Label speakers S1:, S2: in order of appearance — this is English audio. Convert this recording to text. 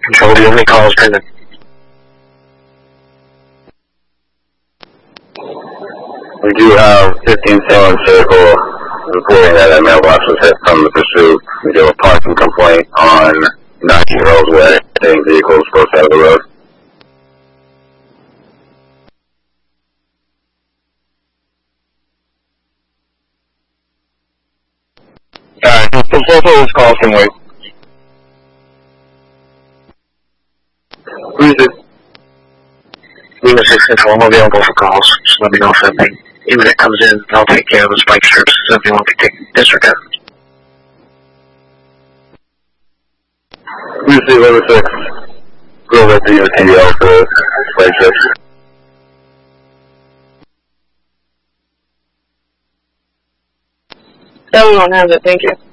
S1: Control, do you have any calls pending?
S2: We do have 15 Salem Circle reporting that a mailbox was hit from the pursuit. We do have a parking complaint on 90 Earls Way, saying vehicles both out of the road.
S1: Alright, both of those calls can wait.
S2: Who's it?
S1: Lima 6 Control, I'm available for calls. Just let me know if anything. Even if it comes in, I'll take care of the spike strips. So if you want to take disregard.
S2: Who's the Lima 6? Go with the UTL for spike strips.
S3: Everyone has it, thank you.